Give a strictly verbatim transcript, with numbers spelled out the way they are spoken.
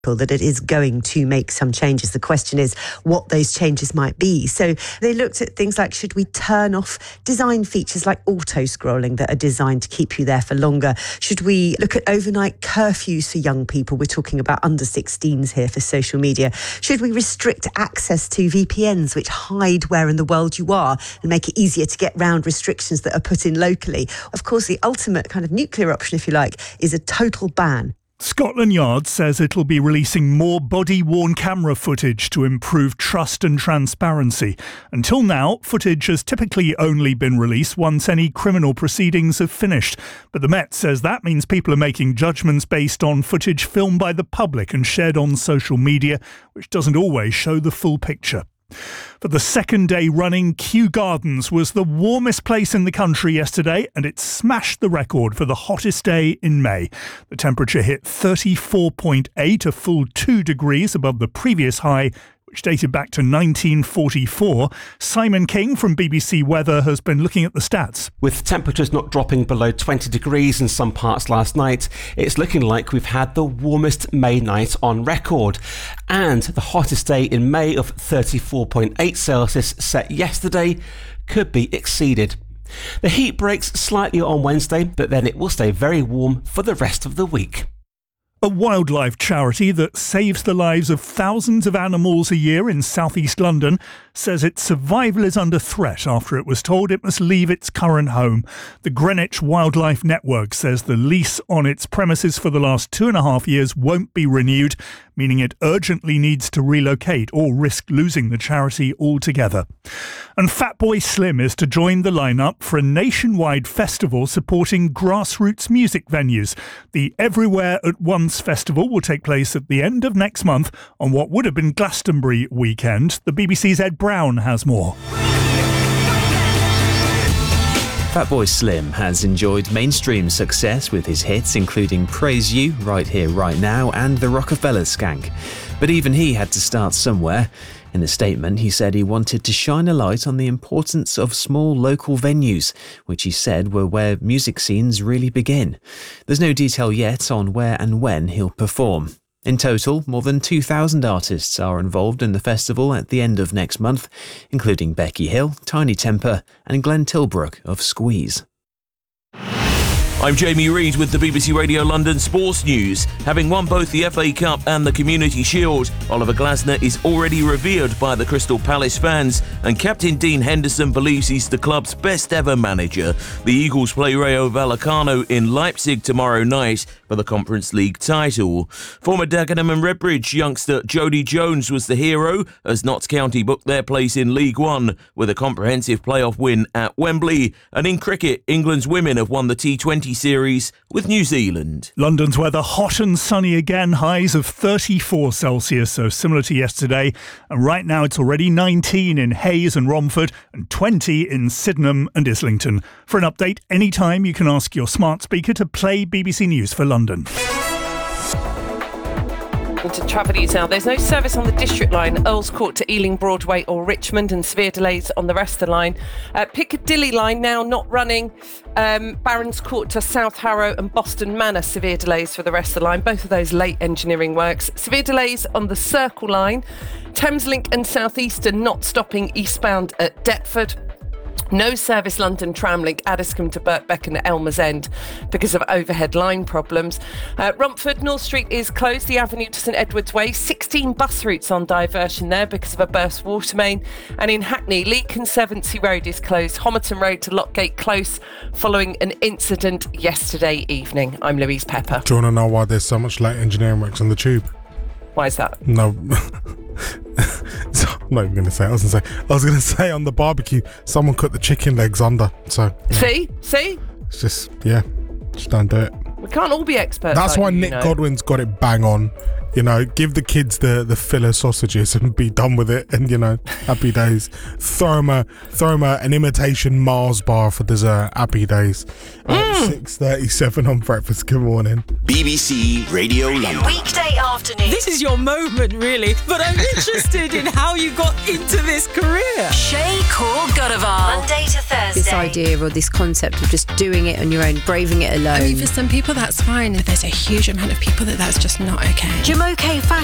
that it is going to make some changes. The question is what those changes might be. So they looked at things like, should we turn off design features like auto-scrolling that are designed to keep you there for longer? Should we look at overnight curfews for young people? We're talking about under sixteens here for social media. Should we restrict access to V P Ns which hide where in the world you are and make it easier to get round restrictions that are put in locally? Of course, the ultimate kind of nuclear option, if you like, is a total ban. Scotland Yard says it'll be releasing more body-worn camera footage to improve trust and transparency. Until now, footage has typically only been released once any criminal proceedings have finished. But the Met says that means people are making judgments based on footage filmed by the public and shared on social media, which doesn't always show the full picture. For the second day running, Kew Gardens was the warmest place in the country yesterday, and it smashed the record for the hottest day in May. The temperature hit thirty-four point eight, a full two degrees above the previous high, which dated back to nineteen forty-four. Simon King from B B C Weather has been looking at the stats. With temperatures not dropping below twenty degrees in some parts last night, it's looking like we've had the warmest May night on record. And the hottest day in May of thirty-four point eight Celsius set yesterday could be exceeded. The heat breaks slightly on Wednesday, but then it will stay very warm for the rest of the week. A wildlife charity that saves the lives of thousands of animals a year in southeast London says its survival is under threat after it was told it must leave its current home. The Greenwich Wildlife Network says the lease on its premises for the last two and a half years won't be renewed, meaning it urgently needs to relocate or risk losing the charity altogether. And Fatboy Slim is to join the lineup for a nationwide festival supporting grassroots music venues. The Everywhere at Once festival will take place at the end of next month on what would have been Glastonbury weekend. The B B C's Ed Brown has more. Fatboy Slim has enjoyed mainstream success with his hits including Praise You, Right Here, Right Now and the Rockefeller Skank. But even he had to start somewhere. In a statement, he said he wanted to shine a light on the importance of small local venues, which he said were where music scenes really begin. There's no detail yet on where and when he'll perform. In total, more than two thousand artists are involved in the festival at the end of next month, including Becky Hill, Tiny Temper and Glenn Tilbrook of Squeeze. I'm Jamie Reid with the B B C Radio London Sports News. Having won both the F A Cup and the Community Shield, Oliver Glasner is already revered by the Crystal Palace fans, and captain Dean Henderson believes he's the club's best ever manager. The Eagles play Rayo Vallecano in Leipzig tomorrow night for the Conference League title. Former Dagenham and Redbridge youngster Jody Jones was the hero as Notts County booked their place in League One with a comprehensive playoff win at Wembley. And in cricket, England's women have won the T twenty series with New Zealand. London's weather hot and sunny again, highs of thirty-four Celsius, so similar to yesterday. And right now it's already nineteen in Hayes and Romford and twenty in Sydenham and Islington. For an update anytime, you can ask your smart speaker to play B B C News for London. To travel news now. There's no service on the District line, Earls Court to Ealing Broadway or Richmond, and severe delays on the rest of the line. Uh, Piccadilly line now not running. Um, Barons Court to South Harrow and Boston Manor, severe delays for the rest of the line. Both of those late engineering works. Severe delays on the Circle line. Thameslink and South Eastern not stopping eastbound at Deptford. No service London Tramlink, Addiscombe to Birkbeck and Elmer's End because of overhead line problems. Uh, Romford, North Street is closed, the avenue to St Edward's Way. sixteen bus routes on diversion there because of a burst water main. And in Hackney, Lee Conservancy Road is closed. Homerton Road to Lockgate Close following an incident yesterday evening. I'm Louise Pepper. Do you want to know why there's so much late engineering works on the tube? Why is that? No. So, I'm not even going to say it. I was going to say, I was going to say on the barbecue, someone cut the chicken legs under. So yeah. See? See? It's just, yeah, just don't do it. We can't all be experts. That's like why you, Nick you know. Godwin's got it bang on. You know, give the kids the, the filler sausages and be done with it. And, you know, happy days. Throw them, a, throw them a, an imitation Mars bar for dessert. Happy days. Mm. At six thirty-seven on breakfast. Good morning. B B C Radio London. Weekday afternoon. This is your moment, really. But I'm interested in how you got into this career. Shay Core Godaval. Monday to Thursday. This idea or this concept of just doing it on your own, braving it alone. I mean, for some people that's fine. If there's a huge amount of people that that's just not okay. Jamal From OK Fashion